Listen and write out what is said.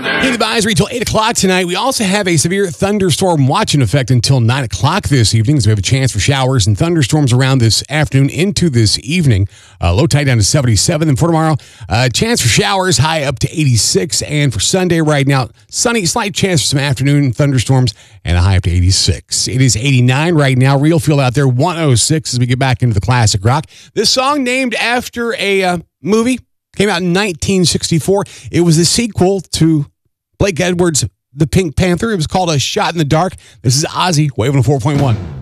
Heat advisory till 8 o'clock tonight. We also have a severe thunderstorm watch in effect until 9 o'clock this evening, so we have a chance for showers and thunderstorms around this afternoon into this evening. Low tide down to 77. And for tomorrow, chance for showers, high up to 86. And for Sunday right now, sunny, slight chance for some afternoon thunderstorms and a high up to 86. It is 89 right now. Real feel out there, 106 as we get back into the classic rock. This song named after a movie. Came out in 1964. It was the sequel to Blake Edwards' The Pink Panther. It was called A Shot in the Dark. This is Ozzy, Wave on 4.1.